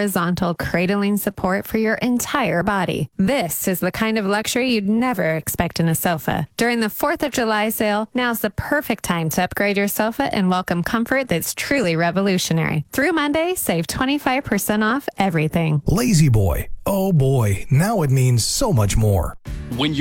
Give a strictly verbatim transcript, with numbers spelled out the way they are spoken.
horizontal cradling support for your entire body. This is the kind of luxury you'd never expect in a sofa. During the fourth of July sale, now's the perfect time to upgrade your sofa and welcome comfort that's truly revolutionary. Through Monday, save twenty-five percent off everything. Lazy Boy. Oh boy, now it means so much more. When